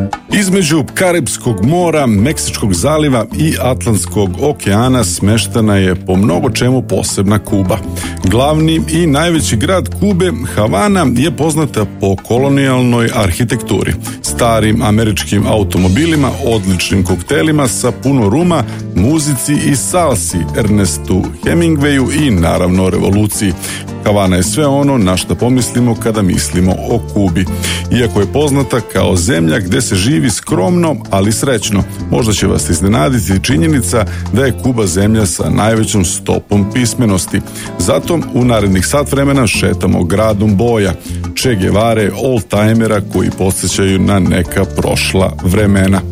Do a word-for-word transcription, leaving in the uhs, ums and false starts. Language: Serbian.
Između Karipskog mora, Meksičkog zaliva i Atlantskog okeana smeštena je po mnogo čemu posebna Kuba. Glavni i najveći grad Kube, Havana, je poznata po kolonijalnoj arhitekturi, starim američkim automobilima, odličnim koktelima sa puno ruma, muzici i salsi, Ernestu Hemingwayu i naravno revoluciji. Havana je sve ono na što pomislimo kada mislimo o Kubi. Iako je poznata kao zemlja gde se živi skromno, ali srećno, možda će vas iznenaditi činjenica da je Kuba zemlja sa najvećom stopom pismenosti. Zato u narednih sat vremena šetamo gradom boja, Che Guevare, old-timera koji podsjećaju na neka prošla vremena.